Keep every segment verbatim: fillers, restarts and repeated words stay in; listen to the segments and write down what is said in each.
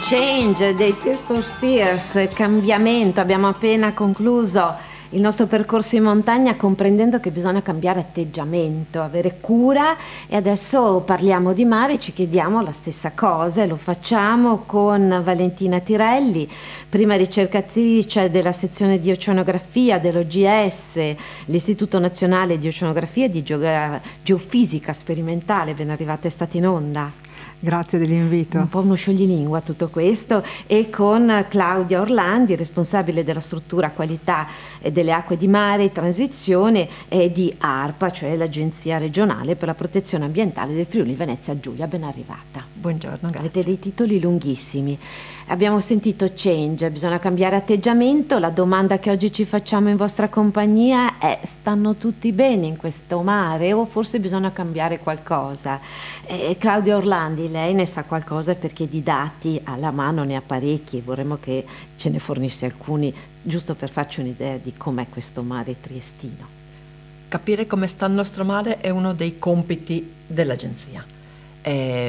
Change dei Tears for Fears, cambiamento. Abbiamo appena concluso il nostro percorso in montagna comprendendo che bisogna cambiare atteggiamento, avere cura, e adesso parliamo di mare, ci chiediamo la stessa cosa e lo facciamo con Valentina Tirelli, prima ricercatrice della sezione di oceanografia dell'O G S, l'Istituto Nazionale di Oceanografia e di Geogra- Geofisica Sperimentale. Ben arrivata, è stata in onda. Grazie dell'invito. Un po' uno scioglilingua tutto questo, e con Claudia Orlandi, responsabile della struttura qualità delle acque di mare e transizione e di ARPA, cioè l'Agenzia regionale per la protezione ambientale del Friuli Venezia Giulia. Ben arrivata. Buongiorno, grazie. Avete dei titoli lunghissimi. Abbiamo sentito change, bisogna cambiare atteggiamento. La domanda che oggi ci facciamo in vostra compagnia è: stanno tutti bene in questo mare o forse bisogna cambiare qualcosa? Eh, Claudia Orlandi, lei ne sa qualcosa perché di dati alla mano ne ha parecchi, vorremmo che ce ne fornisse alcuni, giusto per farci un'idea di com'è questo mare triestino. Capire come sta il nostro mare è uno dei compiti dell'agenzia. Eh,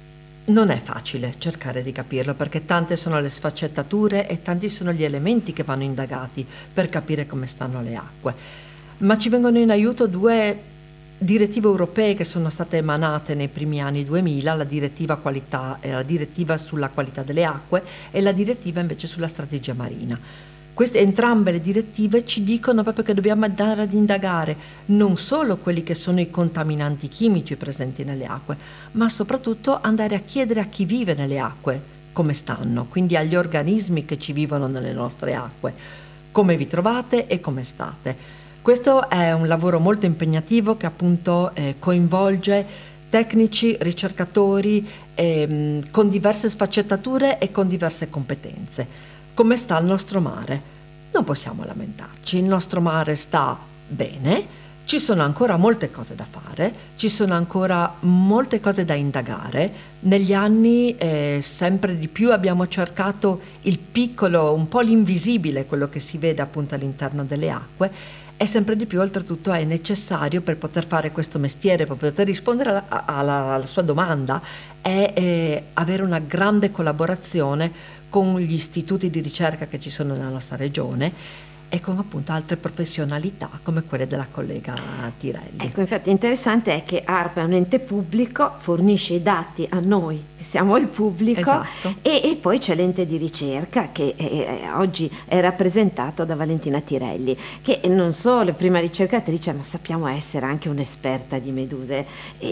Non è facile cercare di capirlo, perché tante sono le sfaccettature e tanti sono gli elementi che vanno indagati per capire come stanno le acque. Ma ci vengono in aiuto due direttive europee che sono state emanate nei primi anni duemila, la direttiva qualità, eh, la direttiva sulla qualità delle acque e la direttiva invece sulla strategia marina. Queste entrambe le direttive ci dicono proprio che dobbiamo andare ad indagare non solo quelli che sono i contaminanti chimici presenti nelle acque, ma soprattutto andare a chiedere a chi vive nelle acque come stanno, quindi agli organismi che ci vivono nelle nostre acque, come vi trovate e come state. Questo è un lavoro molto impegnativo che appunto eh, coinvolge tecnici, ricercatori eh, con diverse sfaccettature e con diverse competenze. Come sta il nostro mare? Non possiamo lamentarci, il nostro mare sta bene, ci sono ancora molte cose da fare, ci sono ancora molte cose da indagare. Negli anni eh, sempre di più abbiamo cercato il piccolo, un po' l'invisibile, quello che si vede appunto all'interno delle acque, e sempre di più oltretutto è necessario, per poter fare questo mestiere, per poter rispondere alla, alla, alla sua domanda, è eh, avere una grande collaborazione con gli istituti di ricerca che ci sono nella nostra regione e con appunto altre professionalità come quelle della collega Tirelli. Ecco, infatti interessante è che ARPA è un ente pubblico, fornisce i dati a noi che siamo il pubblico, esatto. e, e poi c'è l'ente di ricerca che eh, oggi è rappresentato da Valentina Tirelli, che non solo è prima ricercatrice ma sappiamo essere anche un'esperta di meduse.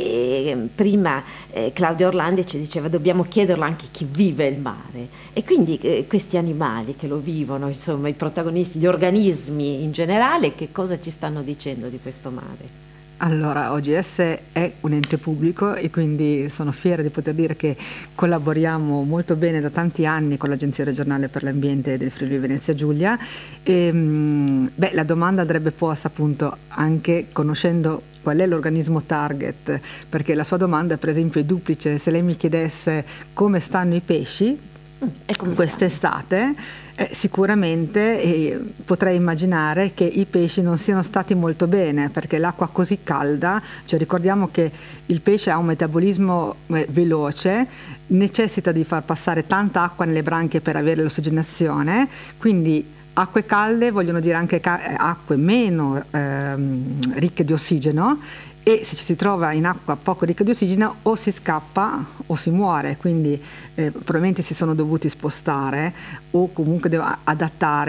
E prima eh, Claudia Orlandi ci diceva dobbiamo chiederlo anche a chi vive il mare, e quindi eh, questi animali che lo vivono, insomma i protagonisti, gli organismi in generale, che cosa ci stanno dicendo di questo mare? Allora, O G S è un ente pubblico e quindi sono fiera di poter dire che collaboriamo molto bene da tanti anni con l'Agenzia regionale per l'ambiente del Friuli Venezia Giulia. E, beh, la domanda andrebbe posta appunto anche conoscendo qual è l'organismo target, perché la sua domanda per esempio è duplice. Se lei mi chiedesse come stanno i pesci mm, quest'estate, Eh, sicuramente eh, potrei immaginare che i pesci non siano stati molto bene, perché l'acqua così calda, cioè ricordiamo che il pesce ha un metabolismo eh, veloce, necessita di far passare tanta acqua nelle branchie per avere l'ossigenazione, quindi acque calde vogliono dire anche ca- acque meno ehm, ricche di ossigeno, e se ci si trova in acqua poco ricca di ossigeno o si scappa o si muore, quindi eh, probabilmente si sono dovuti spostare o comunque adattare